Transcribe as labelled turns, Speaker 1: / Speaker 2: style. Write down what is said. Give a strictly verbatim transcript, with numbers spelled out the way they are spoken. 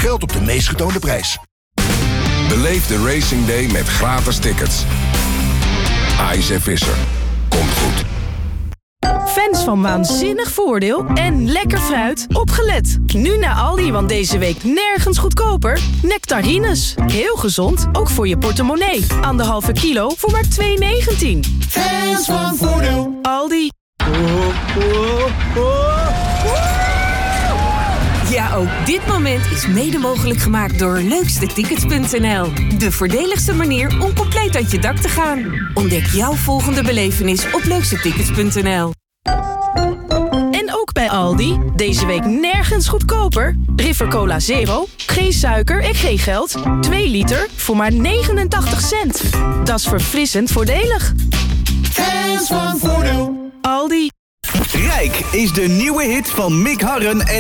Speaker 1: geld op de meest getoonde prijs.
Speaker 2: Beleef de Racing Day met gratis tickets. A I C Visser. Komt goed.
Speaker 3: Fans van Waanzinnig Voordeel en lekker fruit, opgelet. Nu naar Aldi, want deze week nergens goedkoper. Nectarines. Heel gezond, ook voor je portemonnee. Anderhalve kilo voor maar twee negentien.
Speaker 4: Fans van Voordeel.
Speaker 3: Aldi.
Speaker 5: Ja, ook dit moment is mede mogelijk gemaakt door leukste tickets punt n l. De voordeligste manier om compleet uit je dak te gaan. Ontdek jouw volgende belevenis op leukste tickets punt n l.
Speaker 3: En ook bij Aldi, deze week nergens goedkoper. River Cola Zero, geen suiker en geen geld. twee liter voor maar negenentachtig cent. Dat is verfrissend voordelig.
Speaker 4: Fans van Voordeel.
Speaker 3: Aldi.
Speaker 6: Rijk is de nieuwe hit van Mick Harren en